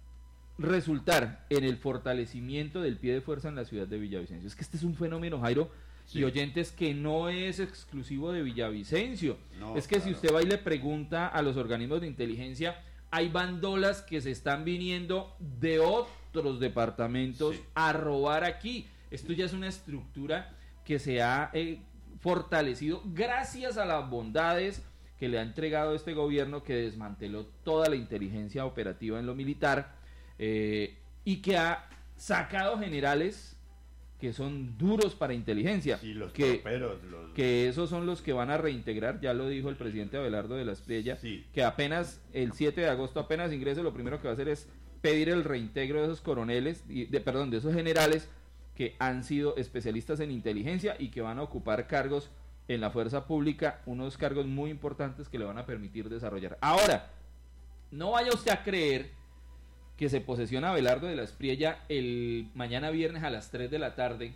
resultar en el fortalecimiento del pie de fuerza en la ciudad de Villavicencio. Es que este es un fenómeno, Jairo, sí, y oyentes, que no es exclusivo de Villavicencio. No, es que claro, si usted va y le pregunta a los organismos de inteligencia, hay bandolas que se están viniendo de otros departamentos, sí, a robar aquí. Esto ya es una estructura que se ha eh, fortalecido gracias a las bondades que le ha entregado este gobierno, que desmanteló toda la inteligencia operativa en lo militar, eh, y que ha sacado generales que son duros para inteligencia, sí, los que, troperos, los... que esos son los que van a reintegrar, ya lo dijo el presidente Abelardo de la Espriella, sí, que apenas el siete de agosto, apenas ingrese, lo primero que va a hacer es pedir el reintegro de esos coroneles, y de, perdón, de esos generales que han sido especialistas en inteligencia y que van a ocupar cargos en la fuerza pública, unos cargos muy importantes que le van a permitir desarrollar. Ahora, no vaya usted a creer que se posesiona Abelardo de la Espriella el mañana viernes a las tres de la tarde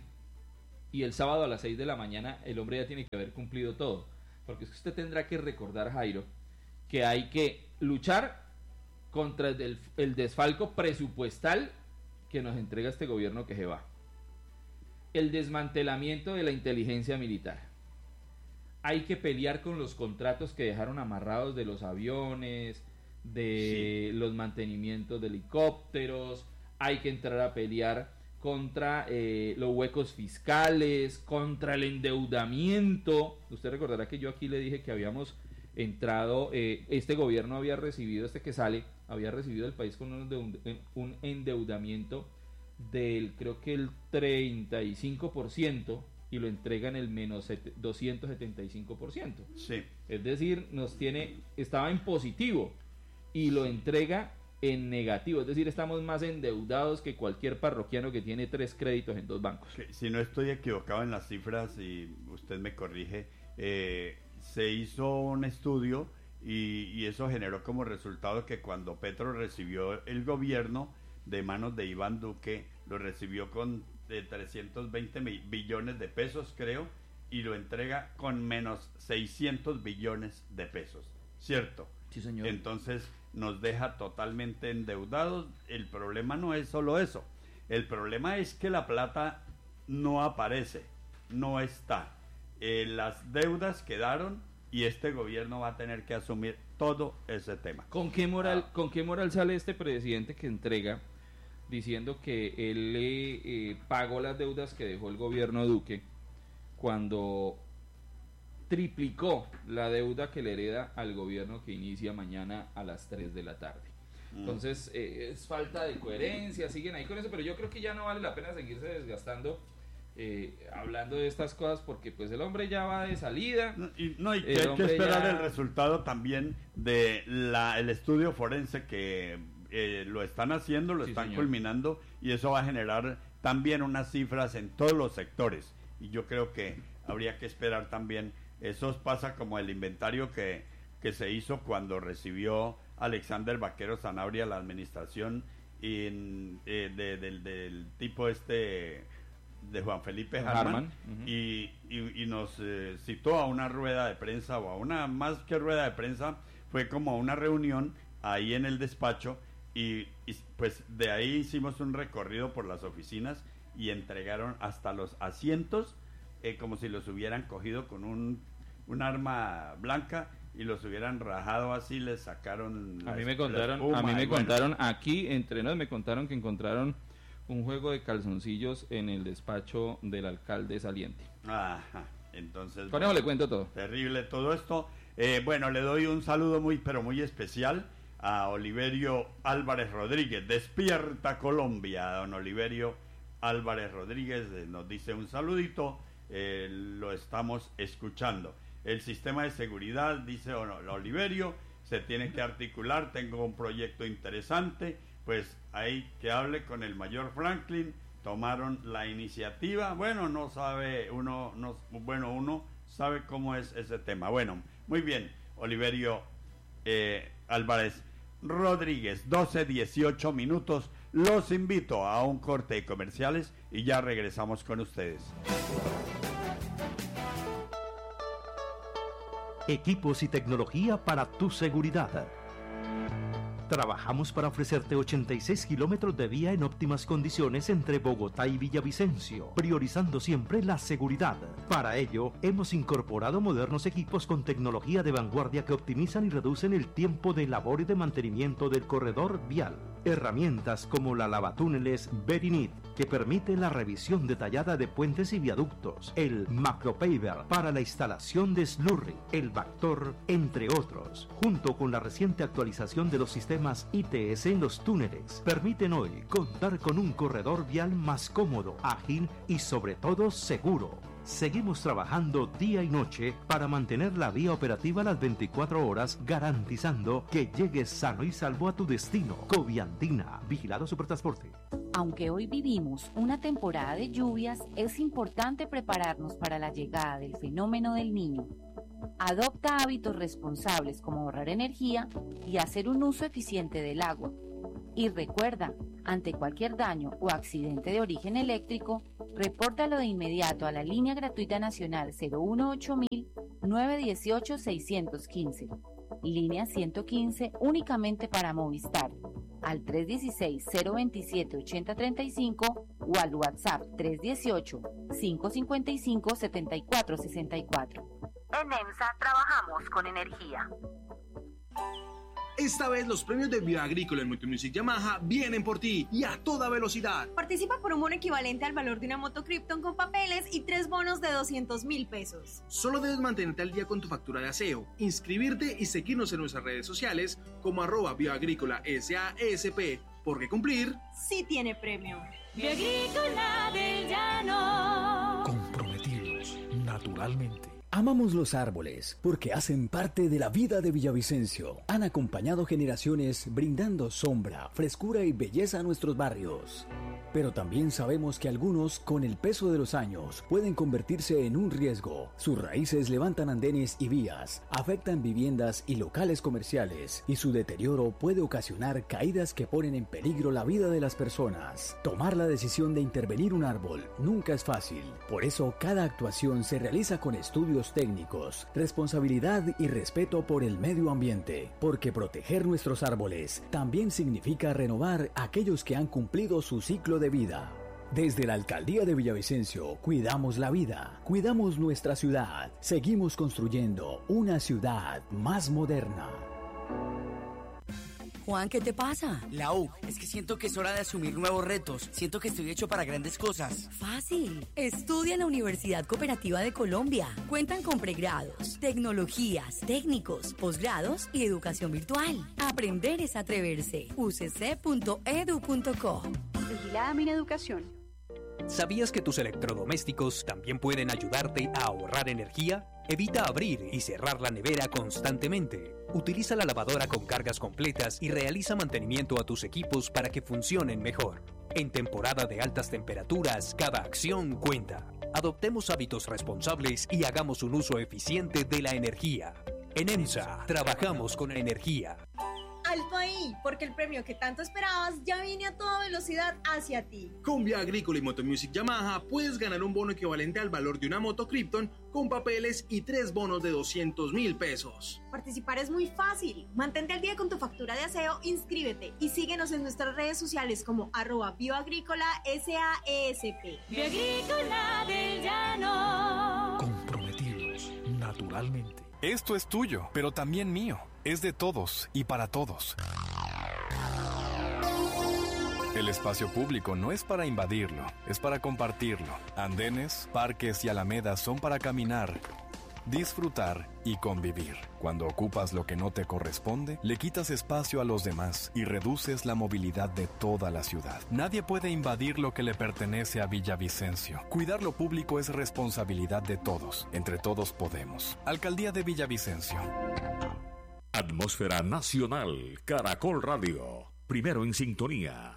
y el sábado a las seis de la mañana el hombre ya tiene que haber cumplido todo, porque es que usted tendrá que recordar, Jairo, que hay que luchar contra el, el desfalco presupuestal que nos entrega este gobierno que se va, el desmantelamiento de la inteligencia militar, hay que pelear con los contratos que dejaron amarrados de los aviones, de sí, los mantenimientos de helicópteros, hay que entrar a pelear contra eh, los huecos fiscales, contra el endeudamiento. Usted recordará que yo aquí le dije que habíamos entrado, eh, este gobierno había recibido, este que sale, había recibido el país con un, un endeudamiento del, creo que el treinta y cinco por ciento, y lo entrega en el menos doscientos setenta y cinco por ciento. Sí. Es decir, nos tiene, estaba en positivo y lo entrega en negativo, es decir, estamos más endeudados que cualquier parroquiano que tiene tres créditos en dos bancos. Si no estoy equivocado en las cifras y usted me corrige, eh, se hizo un estudio y, y eso generó como resultado que cuando Petro recibió el gobierno de manos de Iván Duque, lo recibió con de trescientos veinte billones de pesos, creo, y lo entrega con menos seiscientos billones de pesos, ¿cierto? Sí, señor. Entonces nos deja totalmente endeudados. El problema no es solo eso, el problema es que la plata no aparece, no está. Eh, las deudas quedaron y este gobierno va a tener que asumir todo ese tema. ¿Con qué moral, ah. con qué moral sale este presidente que entrega diciendo que él le eh, pagó las deudas que dejó el gobierno Duque cuando triplicó la deuda que le hereda al gobierno que inicia mañana a las tres de la tarde? Mm. Entonces eh, es falta de coherencia, siguen ahí con eso, pero yo creo que ya no vale la pena seguirse desgastando eh, hablando de estas cosas, porque pues el hombre ya va de salida. No, y, no, y que hay que esperar ya... el resultado también de la el estudio forense que Eh, lo están haciendo, lo sí, están señor. culminando, y eso va a generar también unas cifras en todos los sectores, y yo creo que habría que esperar también. Eso pasa como el inventario que, que se hizo cuando recibió Alexander Vaquero Sanabria la administración in, eh, de, de, de, del tipo este de Juan Felipe Harman, uh-huh. y, y, y nos eh, citó a una rueda de prensa, o a una, más que rueda de prensa, fue como a una reunión ahí en el despacho, y, y pues de ahí hicimos un recorrido por las oficinas y entregaron hasta los asientos eh, como si los hubieran cogido con un, un arma blanca y los hubieran rajado así, les sacaron a la, mí me contaron espuma, a mí me bueno. contaron aquí entre nos me contaron que encontraron un juego de calzoncillos en el despacho del alcalde saliente. Ajá, entonces con eso le cuento todo. Terrible todo esto. Eh, bueno, le doy un saludo muy pero muy especial a Oliverio Álvarez Rodríguez. Despierta Colombia, don Oliverio Álvarez Rodríguez eh, nos dice un saludito, eh, lo estamos escuchando. El sistema de seguridad, dice don Oliverio, se tiene que articular, tengo un proyecto interesante, pues ahí que hable con el mayor Franklin, tomaron la iniciativa, bueno, no sabe uno, no, bueno, uno sabe cómo es ese tema. Bueno, muy bien, Oliverio eh, Álvarez Rodríguez, doce dieciocho minutos, los invito a un corte de comerciales y ya regresamos con ustedes. Equipos y tecnología para tu seguridad. Trabajamos para ofrecerte ochenta y seis kilómetros de vía en óptimas condiciones entre Bogotá y Villavicencio, priorizando siempre la seguridad. Para ello, hemos incorporado modernos equipos con tecnología de vanguardia que optimizan y reducen el tiempo de labor y de mantenimiento del corredor vial. Herramientas como la lavatúneles Verinit, que permite la revisión detallada de puentes y viaductos, el Macropaver para la instalación de slurry, el Vactor, entre otros, junto con la reciente actualización de los sistemas I T S en los túneles, permiten hoy contar con un corredor vial más cómodo, ágil y sobre todo seguro. Seguimos trabajando día y noche para mantener la vía operativa las veinticuatro horas, garantizando que llegues sano y salvo a tu destino. Coviandina, Vigilado Supertransporte. Aunque hoy vivimos una temporada de lluvias, es importante prepararnos para la llegada del fenómeno del Niño. Adopta hábitos responsables como ahorrar energía y hacer un uso eficiente del agua. Y recuerda, ante cualquier daño o accidente de origen eléctrico, repórtalo de inmediato a la línea gratuita nacional cero uno ocho mil, nueve uno ocho, seis uno cinco, línea ciento quince únicamente para Movistar, al tres uno seis, cero dos siete, ocho cero tres cinco o al WhatsApp tres uno ocho, cinco cinco cinco, siete cuatro seis cuatro. En EMSA trabajamos con energía. Esta vez los premios de Bioagrícola en Multimusic Yamaha vienen por ti y a toda velocidad. Participa por un bono equivalente al valor de una moto Krypton con papeles y tres bonos de doscientos mil pesos. Solo debes mantenerte al día con tu factura de aseo, inscribirte y seguirnos en nuestras redes sociales como arroba Bioagrícola S A S P, porque cumplir sí tiene premio. Bioagrícola del Llano. Comprometidos naturalmente. Amamos los árboles porque hacen parte de la vida de Villavicencio. Han acompañado generaciones brindando sombra, frescura y belleza a nuestros barrios. Pero también sabemos que algunos, con el peso de los años, pueden convertirse en un riesgo. Sus raíces levantan andenes y vías, afectan viviendas y locales comerciales, y su deterioro puede ocasionar caídas que ponen en peligro la vida de las personas. Tomar la decisión de intervenir un árbol nunca es fácil. Por eso, cada actuación se realiza con estudios técnicos, responsabilidad y respeto por el medio ambiente, porque proteger nuestros árboles también significa renovar aquellos que han cumplido su ciclo de vida. Desde la Alcaldía de Villavicencio, cuidamos la vida, cuidamos nuestra ciudad, seguimos construyendo una ciudad más moderna. Juan, ¿qué te pasa? Lau, es que siento que es hora de asumir nuevos retos. Siento que estoy hecho para grandes cosas. Fácil. Estudia en la Universidad Cooperativa de Colombia. Cuentan con pregrados, tecnologías, técnicos, posgrados y educación virtual. Aprender es atreverse. u c c punto e d u punto co. Vigilada Mineducación. ¿Sabías que tus electrodomésticos también pueden ayudarte a ahorrar energía? Evita abrir y cerrar la nevera constantemente. Utiliza la lavadora con cargas completas y realiza mantenimiento a tus equipos para que funcionen mejor. En temporada de altas temperaturas, cada acción cuenta. Adoptemos hábitos responsables y hagamos un uso eficiente de la energía. En EMSA, trabajamos con energía. alto ahí, porque el premio que tanto esperabas ya viene a toda velocidad hacia ti. Con Vía Agrícola y Motomusic Yamaha puedes ganar un bono equivalente al valor de una moto Krypton con papeles y tres bonos de doscientos mil pesos. Participar es muy fácil. Mantente al día con tu factura de aseo, inscríbete y síguenos en nuestras redes sociales como arroba bioagrícola S A E S P. Bioagrícola del Llano. Comprometidos naturalmente. Esto es tuyo, pero también mío. Es de todos y para todos. El espacio público no es para invadirlo, es para compartirlo. Andenes, parques y alamedas son para caminar, disfrutar y convivir. Cuando ocupas lo que no te corresponde, le quitas espacio a los demás y reduces la movilidad de toda la ciudad. Nadie puede invadir lo que le pertenece a Villavicencio. Cuidar lo público es responsabilidad de todos. Entre todos podemos. Alcaldía de Villavicencio. Atmósfera Nacional, Caracol Radio. Primero en sintonía.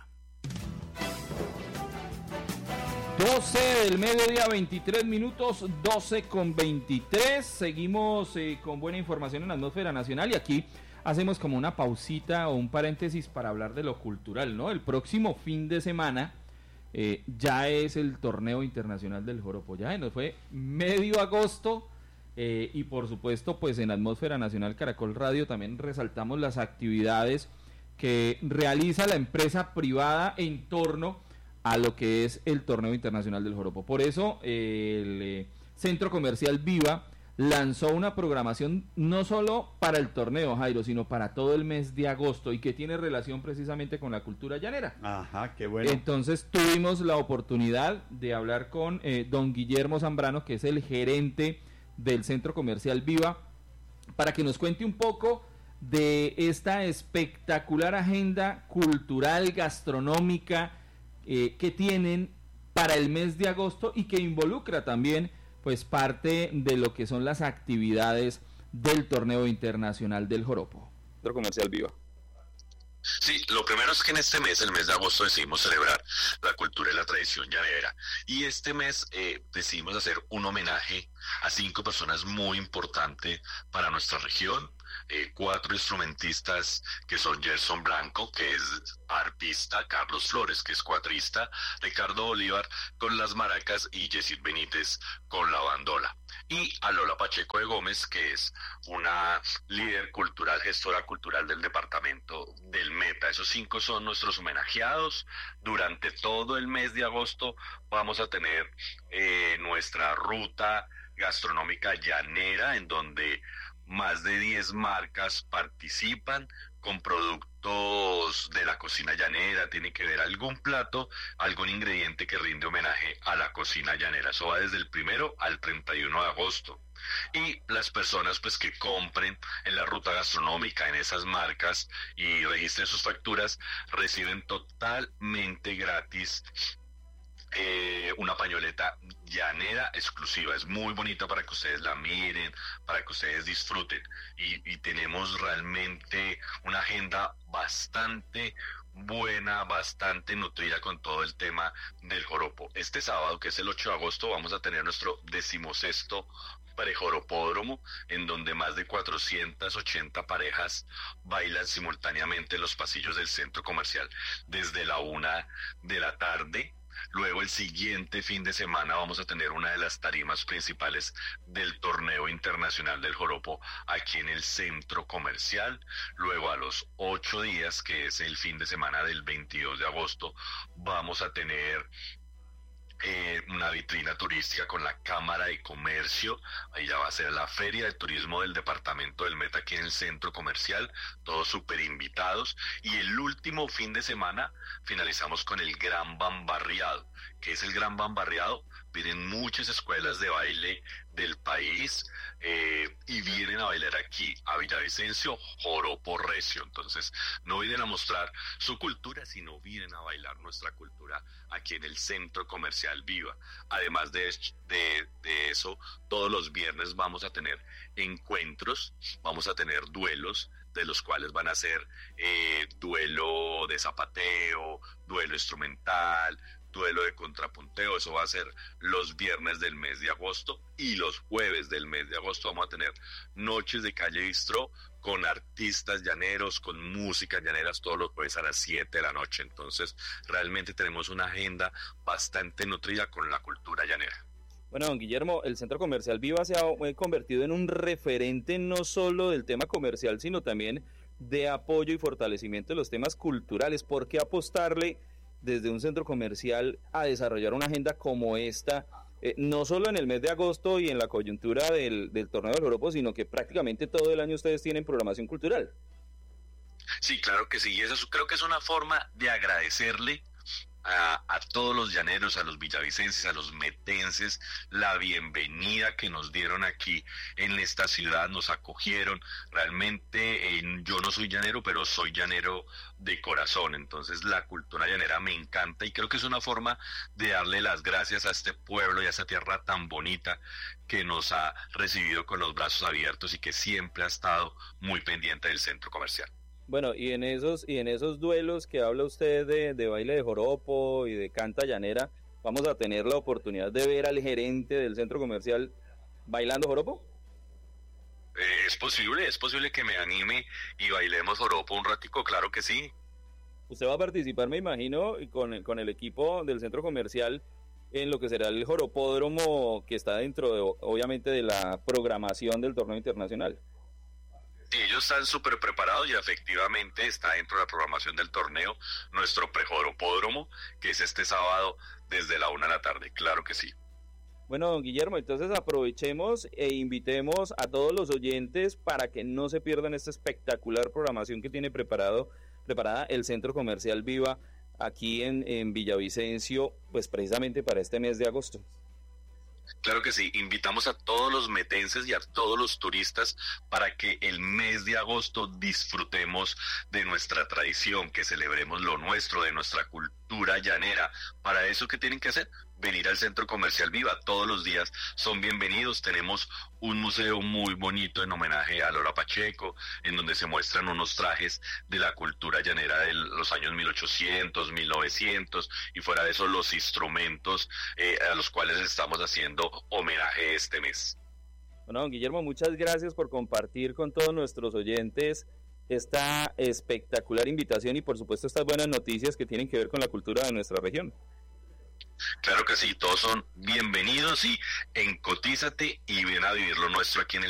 doce del mediodía, veintitrés minutos, doce con veintitrés. Seguimos eh, con buena información en la atmósfera nacional y aquí hacemos como una pausita o un paréntesis para hablar de lo cultural, ¿no? El próximo fin de semana eh, ya es el torneo internacional del joropo. Ya nos fue medio agosto eh, y por supuesto pues en atmósfera nacional Caracol Radio también resaltamos las actividades que realiza la empresa privada en torno a lo que es el torneo internacional del joropo. Por eso eh, el eh, Centro Comercial Viva lanzó una programación no solo para el torneo, Jairo, sino para todo el mes de agosto y que tiene relación precisamente con la cultura llanera. Ajá, qué bueno. Entonces tuvimos la oportunidad de hablar con eh, don Guillermo Zambrano, que es el gerente del Centro Comercial Viva, para que nos cuente un poco de esta espectacular agenda cultural, gastronómica, Eh, que tienen para el mes de agosto y que involucra también pues parte de lo que son las actividades del torneo internacional del joropo. Centro Comercial Viva. Sí, lo primero es que en este mes, el mes de agosto, decidimos celebrar la cultura y la tradición llanera. Y este mes eh, decidimos hacer un homenaje a cinco personas muy importantes para nuestra región. Eh, cuatro instrumentistas que son Gerson Blanco, que es arpista, Carlos Flores, que es cuatrista, Ricardo Bolívar con las maracas y Yesid Benítez con la bandola. Y a Lola Pacheco de Gómez, que es una líder cultural, gestora cultural del departamento del Meta. Esos cinco son nuestros homenajeados. Durante todo el mes de agosto vamos a tener eh, nuestra ruta gastronómica llanera, en donde más de diez marcas participan con productos de la cocina llanera. Tiene que ver algún plato, algún ingrediente que rinde homenaje a la cocina llanera. Eso va desde el primero al treinta y uno de agosto. Y las personas pues que compren en la ruta gastronómica, en esas marcas y registren sus facturas, reciben totalmente gratis Eh, una pañoleta llanera exclusiva. Es muy bonita para que ustedes la miren, para que ustedes disfruten, y, y tenemos realmente una agenda bastante buena, bastante nutrida con todo el tema del joropo. Este sábado, que es el ocho de agosto, vamos a tener nuestro decimosexto prejoropódromo, en donde más de cuatrocientas ochenta parejas bailan simultáneamente en los pasillos del centro comercial desde la una de la tarde. Luego el siguiente fin de semana vamos a tener una de las tarimas principales del torneo internacional del joropo aquí en el centro comercial. Luego a los ocho días, que es el fin de semana del veintidós de agosto, vamos a tener Eh, una vitrina turística con la Cámara de Comercio. Ahí ya va a ser la Feria de Turismo del Departamento del Meta aquí en el centro comercial, todos súper invitados. Y el último fin de semana finalizamos con el Gran Bambarriado. ¿Qué es el Gran Bambarriado? Vienen muchas escuelas de baile del país eh, y vienen a bailar aquí a Villavicencio joropo recio. Entonces no vienen a mostrar su cultura, sino vienen a bailar nuestra cultura aquí en el centro comercial Viva. Además de, de, de eso, todos los viernes vamos a tener encuentros, vamos a tener duelos, de los cuales van a ser eh, duelo de zapateo, duelo instrumental, duelo de contrapunteo. Eso va a ser los viernes del mes de agosto, y los jueves del mes de agosto vamos a tener noches de calle bistró con artistas llaneros, con música llaneras todos los jueves a las siete de la noche. Entonces, realmente tenemos una agenda bastante nutrida con la cultura llanera. Bueno, don Guillermo, el Centro Comercial Viva se ha convertido en un referente no solo del tema comercial, sino también de apoyo y fortalecimiento de los temas culturales. ¿Por qué apostarle desde un centro comercial a desarrollar una agenda como esta, eh, no solo en el mes de agosto y en la coyuntura del, del torneo del Joropo, sino que prácticamente todo el año ustedes tienen programación cultural? Sí, claro que sí, y eso creo que es una forma de agradecerle A, a todos los llaneros, a los villavicenses, a los metenses, la bienvenida que nos dieron aquí en esta ciudad, nos acogieron. Realmente eh, yo no soy llanero, pero soy llanero de corazón, entonces la cultura llanera me encanta y creo que es una forma de darle las gracias a este pueblo y a esta tierra tan bonita que nos ha recibido con los brazos abiertos y que siempre ha estado muy pendiente del centro comercial. Bueno, y en esos y en esos duelos que habla usted de, de baile de joropo y de canta llanera, ¿vamos a tener la oportunidad de ver al gerente del centro comercial bailando joropo? Eh, es posible, es posible que me anime y bailemos joropo un ratico, claro que sí. Usted va a participar, me imagino, con el, con el equipo del centro comercial en lo que será el joropódromo que está dentro, de, obviamente, de la programación del torneo internacional. Sí, ellos están súper preparados y efectivamente está dentro de la programación del torneo nuestro prejoropódromo, que es este sábado desde la una de la tarde, claro que sí. Bueno, don Guillermo, entonces aprovechemos e invitemos a todos los oyentes para que no se pierdan esta espectacular programación que tiene preparado, preparada el Centro Comercial Viva aquí en, en Villavicencio, pues precisamente para este mes de agosto. Claro que sí, invitamos a todos los metenses y a todos los turistas para que el mes de agosto disfrutemos de nuestra tradición, que celebremos lo nuestro, de nuestra cultura llanera. Para eso, ¿qué tienen que hacer? Venir al Centro Comercial Viva, todos los días son bienvenidos. Tenemos un museo muy bonito en homenaje a Lola Pacheco, en donde se muestran unos trajes de la cultura llanera de los años mil ochocientos, mil novecientos, y fuera de eso los instrumentos eh, a los cuales estamos haciendo homenaje este mes. Bueno, don Guillermo, muchas gracias por compartir con todos nuestros oyentes esta espectacular invitación y por supuesto estas buenas noticias que tienen que ver con la cultura de nuestra región. Claro que sí, todos son bienvenidos y encotízate y ven a vivir lo nuestro aquí en el